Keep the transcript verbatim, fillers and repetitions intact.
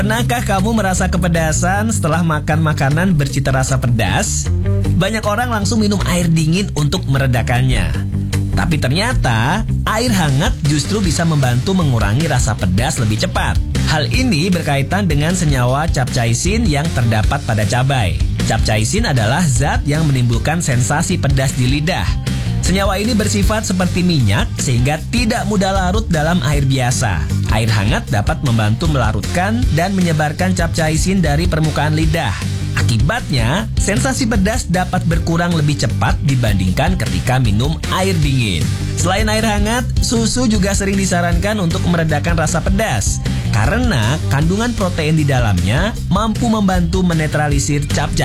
Pernahkah kamu merasa kepedasan setelah makan makanan bercita rasa pedas? Banyak orang langsung minum air dingin untuk meredakannya. Tapi ternyata air hangat justru bisa membantu mengurangi rasa pedas lebih cepat. Hal ini berkaitan dengan senyawa capsaicin yang terdapat pada cabai. Capsaicin adalah zat yang menimbulkan sensasi pedas di lidah. Senyawa ini bersifat seperti minyak sehingga tidak mudah larut dalam air biasa. Air hangat dapat membantu melarutkan dan menyebarkan capsaicin dari permukaan lidah. Akibatnya, sensasi pedas dapat berkurang lebih cepat dibandingkan ketika minum air dingin. Selain air hangat, susu juga sering disarankan untuk meredakan rasa pedas karena kandungan protein di dalamnya mampu membantu menetralisir capsaicin.